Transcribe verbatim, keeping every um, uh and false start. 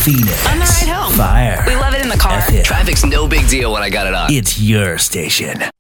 Phoenix. On the ride home. Fire. We love it in the car. F M. Traffic's no big deal when I got it on. It's your station.